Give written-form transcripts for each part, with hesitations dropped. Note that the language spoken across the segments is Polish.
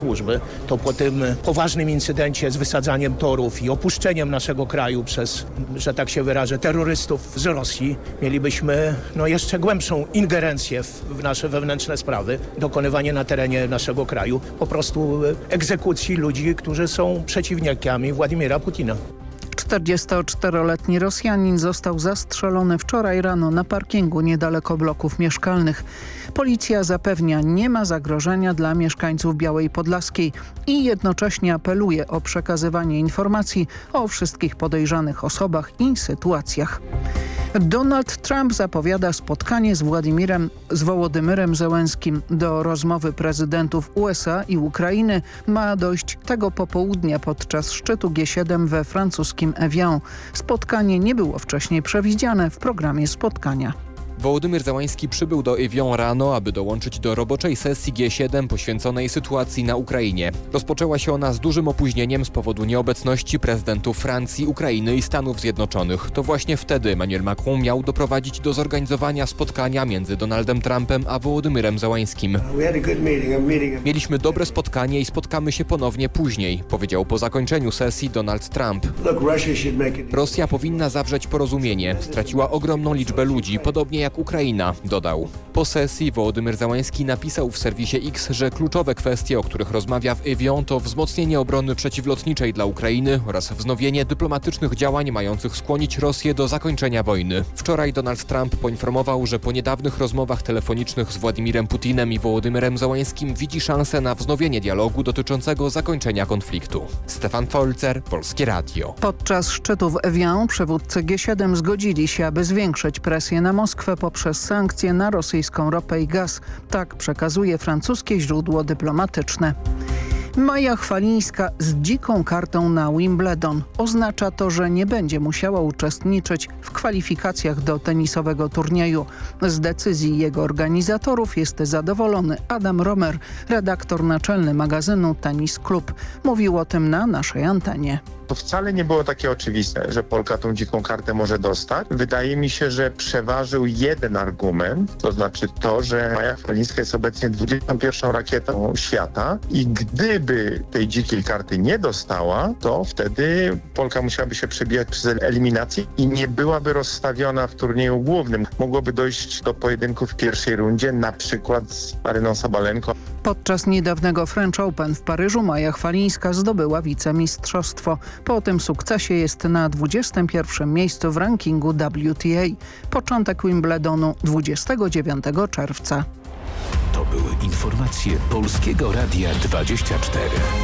służby, to po tym poważnym incydencie z wysadzaniem torów i opuszczeniem naszego kraju przez, że tak się wyrażę, terrorystów z Rosji, mielibyśmy jeszcze głębszą ingerencję w nasze wewnętrzne sprawy, dokonywanie na terenie naszego kraju po prostu egzekucji ludzi, którzy są przeciwnikami Władimira Putina. 44-letni Rosjanin został zastrzelony wczoraj rano na parkingu niedaleko bloków mieszkalnych. Policja zapewnia, nie ma zagrożenia dla mieszkańców Białej Podlaskiej i jednocześnie apeluje o przekazywanie informacji o wszystkich podejrzanych osobach i sytuacjach. Donald Trump zapowiada spotkanie z Wołodymyrem Zełenskim. Do rozmowy prezydentów USA i Ukrainy ma dojść tego popołudnia podczas szczytu G7 we francuskim Evian. Spotkanie nie było wcześniej przewidziane w programie spotkania. Wołodymyr Zełański przybył do Evian rano, aby dołączyć do roboczej sesji G7 poświęconej sytuacji na Ukrainie. Rozpoczęła się ona z dużym opóźnieniem z powodu nieobecności prezydentów Francji, Ukrainy i Stanów Zjednoczonych. To właśnie wtedy Emmanuel Macron miał doprowadzić do zorganizowania spotkania między Donaldem Trumpem a Wołodymyrem Zełańskim. Mieliśmy dobre spotkanie i spotkamy się ponownie później, powiedział po zakończeniu sesji Donald Trump. Rosja powinna zawrzeć porozumienie. Straciła ogromną liczbę ludzi, podobnie jak Ukraina, dodał. Po sesji Wołodymyr Zełański napisał w serwisie X, że kluczowe kwestie, o których rozmawia w Evian, to wzmocnienie obrony przeciwlotniczej dla Ukrainy oraz wznowienie dyplomatycznych działań mających skłonić Rosję do zakończenia wojny. Wczoraj Donald Trump poinformował, że po niedawnych rozmowach telefonicznych z Władimirem Putinem i Wołodymyrem Zełańskim widzi szansę na wznowienie dialogu dotyczącego zakończenia konfliktu. Stefan Folzer, Polskie Radio. Podczas szczytu w Evian przywódcy G7 zgodzili się, aby zwiększyć presję na Moskwę poprzez sankcje na rosyjską ropę i gaz. Tak przekazuje francuskie źródło dyplomatyczne. Maja Chwalińska z dziką kartą na Wimbledon. Oznacza to, że nie będzie musiała uczestniczyć w kwalifikacjach do tenisowego turnieju. Z decyzji jego organizatorów jest zadowolony Adam Romer, redaktor naczelny magazynu Tenis Klub. Mówił o tym na naszej antenie. To wcale nie było takie oczywiste, że Polka tą dziką kartę może dostać. Wydaje mi się, że przeważył jeden argument, to znaczy to, że Maja Chwalińska jest obecnie 21. rakietą świata i gdyby tej dzikiej karty nie dostała, to wtedy Polka musiałaby się przebijać przez eliminację i nie byłaby rozstawiona w turnieju głównym. Mogłoby dojść do pojedynku w pierwszej rundzie, na przykład z Aryną Sabalenką. Podczas niedawnego French Open w Paryżu Maja Chwalińska zdobyła wicemistrzostwo. Po tym sukcesie jest na 21. miejscu w rankingu WTA. Początek Wimbledonu 29 czerwca. To były informacje Polskiego Radia 24.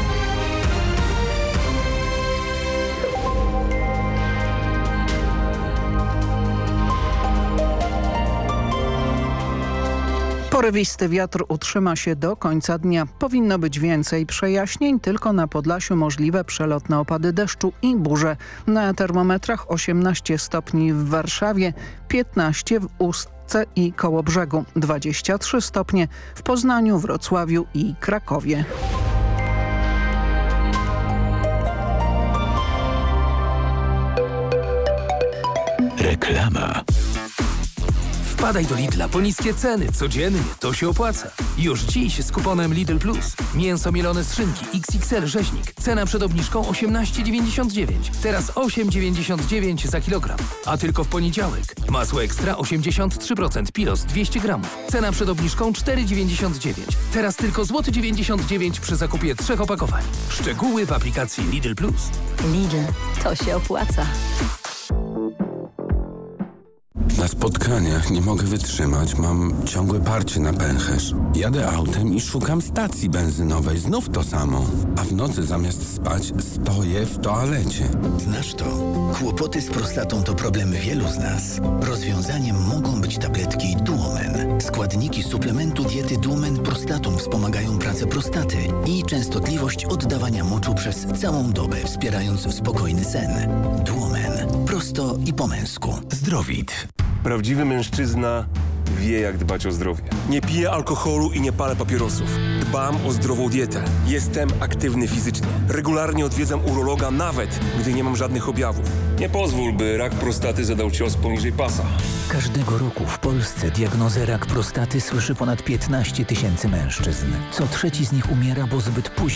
Porywisty wiatr utrzyma się do końca dnia. Powinno być więcej przejaśnień, tylko na Podlasiu możliwe przelotne opady deszczu i burze. Na termometrach 18 stopni w Warszawie, 15 w Ustce i Kołobrzegu, 23 stopnie w Poznaniu, Wrocławiu i Krakowie. Reklama. Wpadaj do Lidla po niskie ceny. Codziennie to się opłaca. Już dziś z kuponem Lidl Plus. Mięso mielone z szynki XXL rzeźnik. Cena przed obniżką 18,99. Teraz 8,99 za kilogram. A tylko w poniedziałek. Masło ekstra 83% Pilos 200 gramów. Cena przed obniżką 4,99. Teraz tylko złoty 99 przy zakupie 3 opakowań. Szczegóły w aplikacji Lidl Plus. Lidl, to się opłaca. Na spotkaniach nie mogę wytrzymać, mam ciągłe parcie na pęcherz. Jadę autem i szukam stacji benzynowej, znów to samo. A w nocy zamiast spać stoję w toalecie. Znasz to? Kłopoty z prostatą to problem wielu z nas. Rozwiązaniem mogą być tabletki Duomen. Składniki suplementu diety Duomen Prostatum wspomagają pracę prostaty i częstotliwość oddawania moczu przez całą dobę, wspierając spokojny sen. Duomen. Prosto i po męsku. Zdrowit. Prawdziwy mężczyzna wie, jak dbać o zdrowie. Nie piję alkoholu i nie palę papierosów. Dbam o zdrową dietę. Jestem aktywny fizycznie. Regularnie odwiedzam urologa, nawet gdy nie mam żadnych objawów. Nie pozwól, by rak prostaty zadał cios poniżej pasa. Każdego roku w Polsce diagnozę rak prostaty słyszy ponad 15 000 mężczyzn. Co trzeci z nich umiera, bo zbyt późno